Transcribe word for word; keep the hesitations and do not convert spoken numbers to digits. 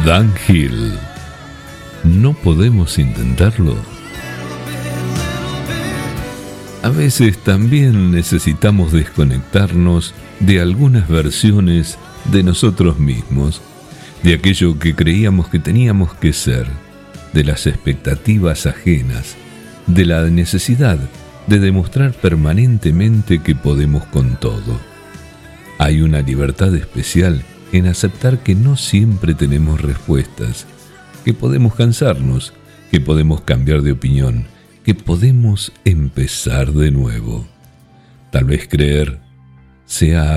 Dan Hill. ¿No podemos intentarlo? A veces también necesitamos desconectarnos de algunas versiones de nosotros mismos, de aquello que creíamos que teníamos que ser, de las expectativas ajenas, de la necesidad de demostrar permanentemente que podemos con todo. Hay una libertad especial en aceptar que no siempre tenemos respuestas, que podemos cansarnos, que podemos cambiar de opinión, que podemos empezar de nuevo. Tal vez creer sea